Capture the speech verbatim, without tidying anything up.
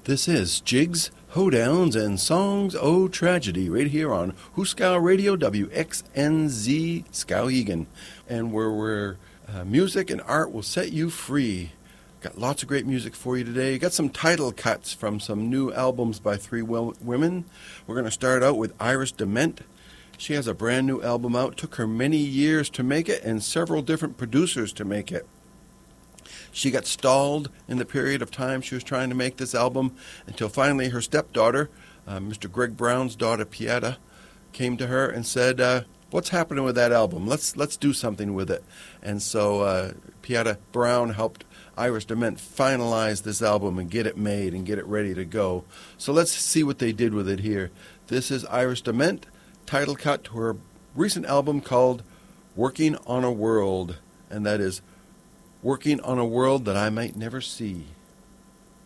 This is Jigs, Hoedowns, and Songs O Tragedy right here on Hooskow Radio, W X N Z Skowhegan, and where where uh, music and art will set you free. Got lots of great music for you today. Got some title cuts from some new albums by three w- women. We're going to start out with Iris DeMent. She has a brand new album out. Took her many years to make it and several different producers to make it. She got stalled in the period of time she was trying to make this album until finally her stepdaughter, uh, Mister Greg Brown's daughter, Pieta, came to her and said, uh, what's happening with that album? Let's let's do something with it. And so uh, Pieta Brown helped Iris DeMent finalize this album and get it made and get it ready to go. So let's see what they did with it here. This is Iris DeMent, title cut to her recent album called Working on a World, and that is Working on a World That I Might Never See.